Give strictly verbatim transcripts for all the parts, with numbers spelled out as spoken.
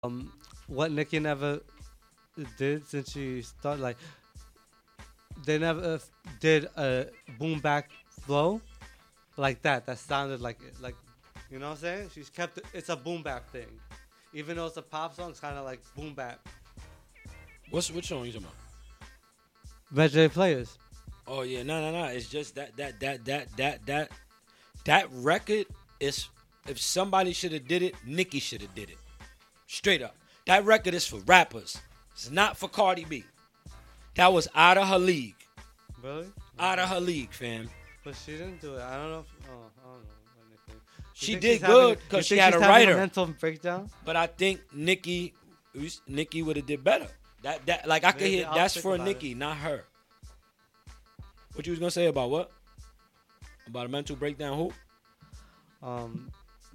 um, what Nicki never did since she started. Like they never uh, did a boom back flow like that. That sounded like it. Like you know what I'm saying? She's kept it. It's a boom bap thing, even though it's a pop song. It's kind of like boom bap. What's which song you talking about? Legendary Players. Oh yeah, no, no, no. It's just that that that that that that that record is. If somebody should have did it, Nicki should have did it. Straight up. That record is for rappers. It's not for Cardi B. That was out of her league. Really? Out of her league, fam. But she didn't do it. I don't know. If, oh, I don't know. You She think did she's having- good you because she think had she's a having writer. mental breakdown. But I think Nicki, Nicki would have did better. That that like I could Maybe hear I'll that's think for about Nicki, not her. What you was gonna say about what? About a mental breakdown? Who? Um,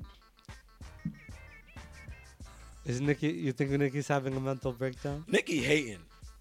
is Nicki? You think Nicki's having a mental breakdown? Nicki hating.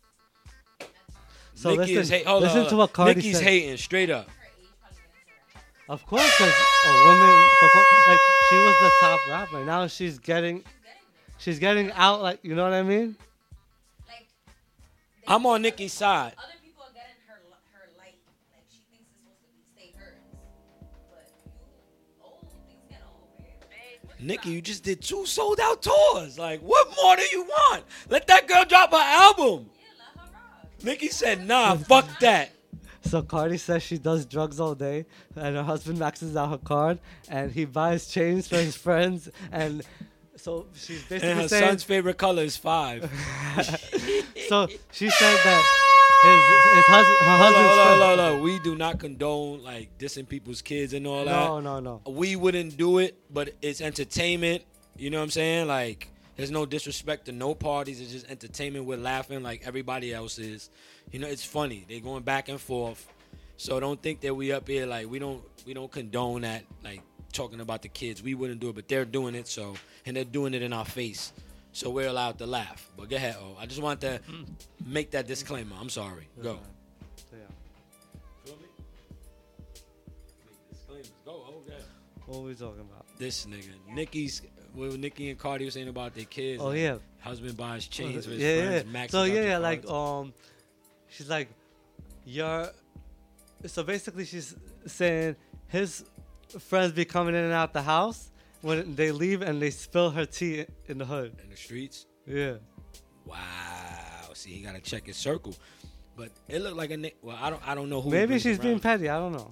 So Nicki listen, is hating. Hold listen on, hold to on. what Cardi Nicki's said. hating straight up. Of course, because a woman perform, like she was the top rapper. Now she's getting, she's getting out. Like you know what I mean? Like, I'm on Nicki's side. other people are getting her her light. Like she thinks it's supposed to be stay hers. But you old, things get old, man. Nicki, you just did two sold out tours. Like, what more do you want? Let that girl drop her album. Yeah, let her rock. Nicki said, nah, fuck that. So Cardi says she does drugs all day, and her husband maxes out her card, and he buys chains for his friends, and so she's basically And her saying. son's favorite color is five. So she said that his his husband, her Hold on, husband's hold on, friend- hold on, hold on. We do not condone, like, dissing people's kids and all that. No, no, no. We wouldn't do it, but it's entertainment. You know what I'm saying? Like, there's no disrespect to no parties. It's just entertainment. We're laughing like everybody else is. You know, it's funny. They're going back and forth. So don't think that we up here like we don't we don't condone that, like talking about the kids. We wouldn't do it, but they're doing it. So and they're doing it in our face. So we're allowed to laugh. But go ahead, oh. I just want to make that disclaimer. I'm sorry. Go. Yeah. Feel me? Make disclaimers. Go. Oh, yeah. What are we talking about? This nigga, Nicki's, what Nicki and Cardi were saying about their kids. Oh like, yeah. husband buys chains for his yeah, friends. yeah. Maxes So out yeah, their yeah, like cards. um, she's like, you're. So basically, she's saying his friends be coming in and out the house when they leave and they spill her tea in the hood. in the streets. Yeah. Wow. See, he gotta check his circle. But it looked like a Nick. Well, I don't. I don't know who. he Maybe brings she's being around. petty. I don't know.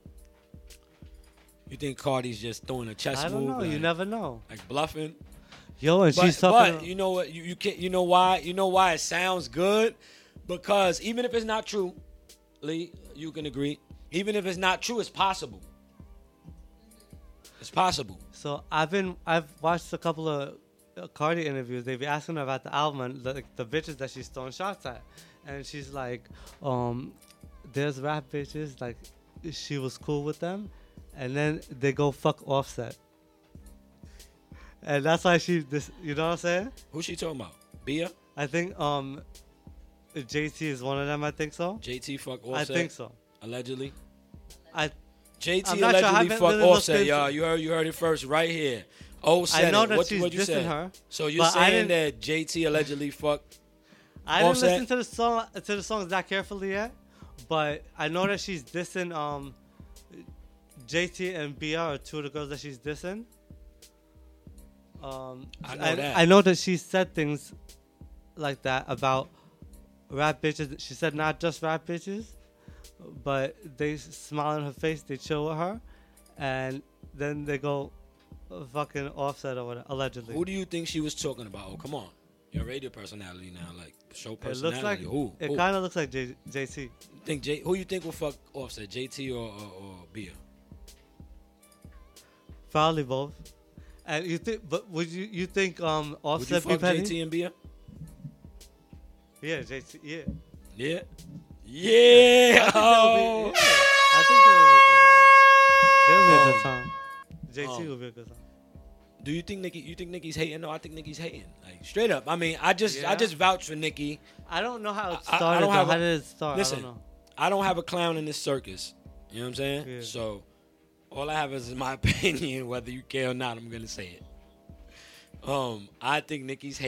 You think Cardi's just throwing a chess I don't move? know. Like, You never know. like bluffing. Yo, and But, she's talking. but you know what? You you can't. You know why? You know why it sounds good? Because even if it's not true, Lee, you can agree. Even if it's not true, it's possible. It's possible. So I've been I've watched a couple of uh, Cardi interviews. They be asking her about the album and the, the bitches that she's throwing shots at, and she's like, um, "There's rap bitches like she was cool with them, and then they go fuck Offset." And that's why she this you know what I'm saying? Who's she talking about? Bia? I think um J T is one of them. I think so. J T fuck I Offset? think so. Allegedly. I J T I'm not sure. I allegedly haven't fuck really looked Offset, into- y'all. You heard you heard it first right here. Oh, said I know it. that what, she's what you dissing said? her, So you're but I saying didn't- that J T allegedly fucked? I didn't Offset? listen to the song to the songs that carefully yet, but I know that she's dissing um J T and B R are two of the girls that she's dissing. Um, I know I, that. I know that she said things like that about rap bitches. She said not just rap bitches, but they smile in her face, they chill with her, and then they go uh, fucking Offset or whatever, allegedly. Who do you think she was talking about? Oh, come on. Your radio personality now, like show It personality. looks like who? it who? kind of looks like J- JT. think J- who you think will fuck Offset? J T or or, or Bia? Probably both. And you think, but would you you think um Would you Offset be fuck petty? J T and Bia? Yeah, J T. Yeah. Yeah. Yeah. I Oh. think they'll be, yeah. They'll be a good song. J T Oh. will be a good song. Do you think Nicki? You think Nicki's hating? No, I think Nicki's hating. Like straight up. I mean, I just I Yeah. just vouch for Nicki. I don't know how it I- I started. don't though. have How a- did it start? Listen. I don't know. I don't have a clown in this circus. You know what I'm saying? Yeah. So all I have is my opinion. Whether you care or not, I'm gonna say it. Um, I think Nicki's